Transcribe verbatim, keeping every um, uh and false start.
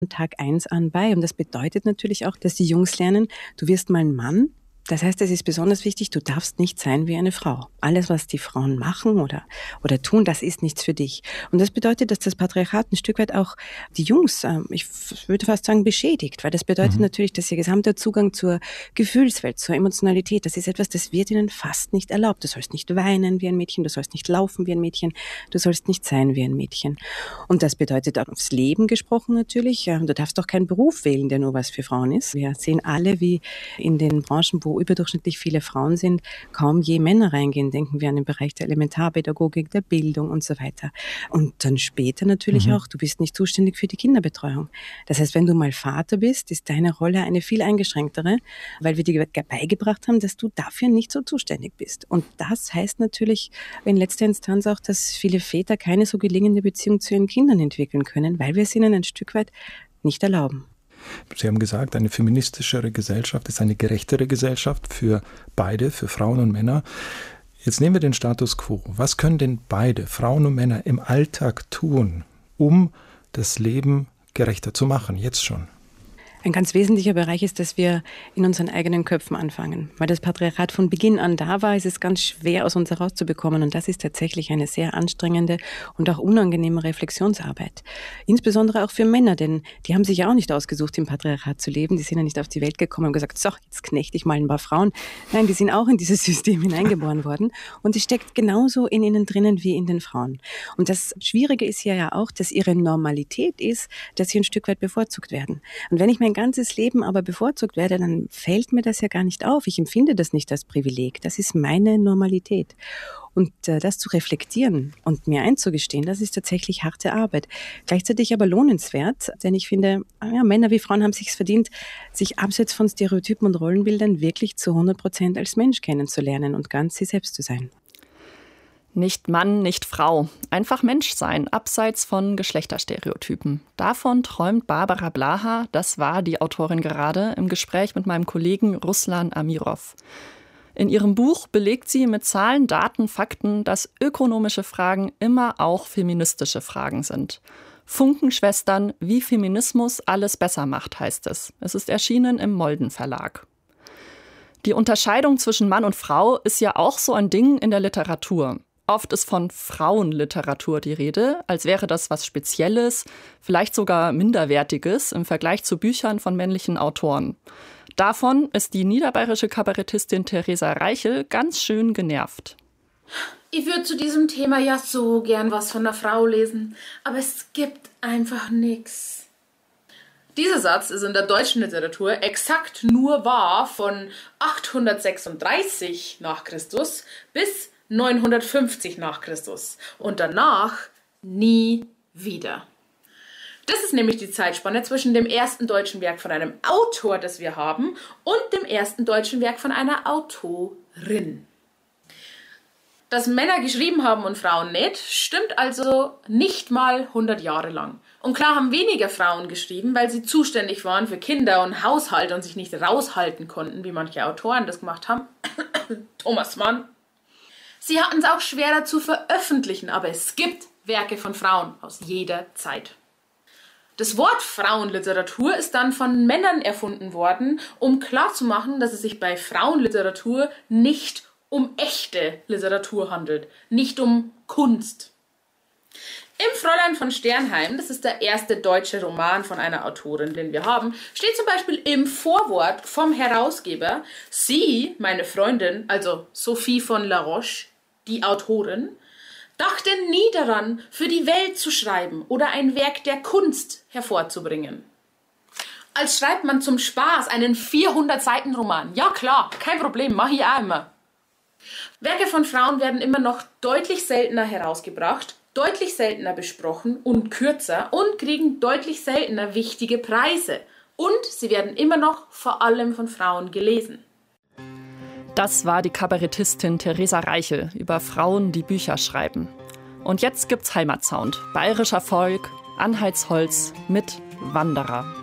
Tag eins an bei. Und das bedeutet natürlich auch, dass die Jungs lernen, du wirst mal ein Mann. Das heißt, es ist besonders wichtig, du darfst nicht sein wie eine Frau. Alles, was die Frauen machen oder, oder tun, das ist nichts für dich. Und das bedeutet, dass das Patriarchat ein Stück weit auch die Jungs, äh, ich würde fast sagen, beschädigt. Weil das bedeutet mhm. natürlich, dass ihr gesamter Zugang zur Gefühlswelt, zur Emotionalität, das ist etwas, das wird ihnen fast nicht erlaubt. Du sollst nicht weinen wie ein Mädchen, du sollst nicht laufen wie ein Mädchen, du sollst nicht sein wie ein Mädchen. Und das bedeutet auch aufs Leben gesprochen natürlich, äh, du darfst auch keinen Beruf wählen, der nur was für Frauen ist. Wir sehen alle, wie in den Branchen, wo überdurchschnittlich viele Frauen sind, kaum je Männer reingehen. Denken wir an den Bereich der Elementarpädagogik, der Bildung und so weiter. Und dann später natürlich mhm. auch, du bist nicht zuständig für die Kinderbetreuung. Das heißt, wenn du mal Vater bist, ist deine Rolle eine viel eingeschränktere, weil wir dir beigebracht haben, dass du dafür nicht so zuständig bist. Und das heißt natürlich in letzter Instanz auch, dass viele Väter keine so gelingende Beziehung zu ihren Kindern entwickeln können, weil wir es ihnen ein Stück weit nicht erlauben. Sie haben gesagt, eine feministischere Gesellschaft ist eine gerechtere Gesellschaft für beide, für Frauen und Männer. Jetzt nehmen wir den Status quo. Was können denn beide, Frauen und Männer, im Alltag tun, um das Leben gerechter zu machen, jetzt schon? Ein ganz wesentlicher Bereich ist, dass wir in unseren eigenen Köpfen anfangen. Weil das Patriarchat von Beginn an da war, ist es ganz schwer, aus uns herauszubekommen. Und das ist tatsächlich eine sehr anstrengende und auch unangenehme Reflexionsarbeit. Insbesondere auch für Männer, denn die haben sich ja auch nicht ausgesucht, im Patriarchat zu leben. Die sind ja nicht auf die Welt gekommen und gesagt, so, jetzt knechte ich mal ein paar Frauen. Nein, die sind auch in dieses System hineingeboren worden. Und es steckt genauso in ihnen drinnen wie in den Frauen. Und das Schwierige ist ja ja auch, dass ihre Normalität ist, dass sie ein Stück weit bevorzugt werden. Und wenn ich mein ganzes Leben aber bevorzugt werde, dann fällt mir das ja gar nicht auf. Ich empfinde das nicht als Privileg. Das ist meine Normalität. Und äh, das zu reflektieren und mir einzugestehen, das ist tatsächlich harte Arbeit. Gleichzeitig aber lohnenswert, denn ich finde, ja, Männer wie Frauen haben es sich verdient, sich abseits von Stereotypen und Rollenbildern wirklich zu hundert Prozent als Mensch kennenzulernen und ganz sie selbst zu sein. Nicht Mann, nicht Frau. Einfach Mensch sein, abseits von Geschlechterstereotypen. Davon träumt Barbara Blaha, das war die Autorin gerade, im Gespräch mit meinem Kollegen Ruslan Amirov. In ihrem Buch belegt sie mit Zahlen, Daten, Fakten, dass ökonomische Fragen immer auch feministische Fragen sind. Funkenschwestern, wie Feminismus alles besser macht, heißt es. Es ist erschienen im Molden Verlag. Die Unterscheidung zwischen Mann und Frau ist ja auch so ein Ding in der Literatur. Oft ist von Frauenliteratur die Rede, als wäre das was Spezielles, vielleicht sogar Minderwertiges im Vergleich zu Büchern von männlichen Autoren. Davon ist die niederbayerische Kabarettistin Theresa Reichel ganz schön genervt. Ich würde zu diesem Thema ja so gern was von einer Frau lesen, aber es gibt einfach nichts. Dieser Satz ist in der deutschen Literatur exakt nur wahr von achthundertsechsunddreißig nach Christus bis neunhundertfünfzig nach Christus und danach nie wieder. Das ist nämlich die Zeitspanne zwischen dem ersten deutschen Werk von einem Autor, das wir haben, und dem ersten deutschen Werk von einer Autorin. Dass Männer geschrieben haben und Frauen nicht, stimmt also nicht mal hundert Jahre lang. Und klar haben weniger Frauen geschrieben, weil sie zuständig waren für Kinder und Haushalt und sich nicht raushalten konnten, wie manche Autoren das gemacht haben. Thomas Mann. Sie hatten es auch schwerer zu veröffentlichen, aber es gibt Werke von Frauen aus jeder Zeit. Das Wort Frauenliteratur ist dann von Männern erfunden worden, um klarzumachen, dass es sich bei Frauenliteratur nicht um echte Literatur handelt, nicht um Kunst. Im Fräulein von Sternheim, das ist der erste deutsche Roman von einer Autorin, den wir haben, steht zum Beispiel im Vorwort vom Herausgeber, sie, meine Freundin, also Sophie von La Roche, die Autorin, dachte nie daran, für die Welt zu schreiben oder ein Werk der Kunst hervorzubringen. Als schreibt man zum Spaß einen vierhundert-Seiten-Roman. Ja klar, kein Problem, mache ich auch immer. Werke von Frauen werden immer noch deutlich seltener herausgebracht, deutlich seltener besprochen und kürzer und kriegen deutlich seltener wichtige Preise. Und sie werden immer noch vor allem von Frauen gelesen. Das war die Kabarettistin Theresa Reichel über Frauen, die Bücher schreiben. Und jetzt gibt's Heimatsound, bayerischer Folk, Anhaltsholz mit Wanderer.